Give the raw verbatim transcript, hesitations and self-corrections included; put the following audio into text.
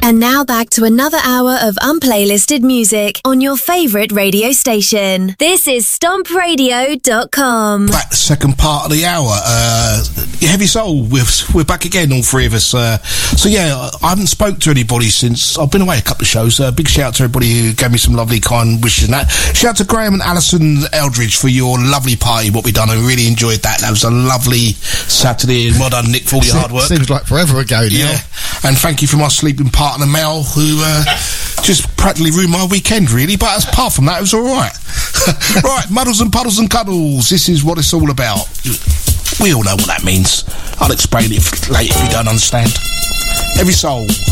And now back to another hour of unplaylisted music on your favourite radio station. This is stomp radio dot com. Back the second part of the hour. Uh, Heavy Soul, we're, we're back again, all three of us. Uh, so yeah, I haven't spoke to anybody since I've been away a couple of shows. Uh, big shout out to everybody who gave me some lovely kind wishes and that. Shout out to Graham and Alison Eldridge for your lovely party, what we done. I really enjoyed that. That was a lovely Saturday, and well done, Nick, for all your hard work. Seems like forever ago now. Yeah, and thank you for my sleeping partner Mel, who uh, just practically ruined my weekend, really. But apart from that, it was all right. Right, muddles and puddles and cuddles. This is what it's all about. We all know what that means. I'll explain it later if you don't understand. Heavy Soul.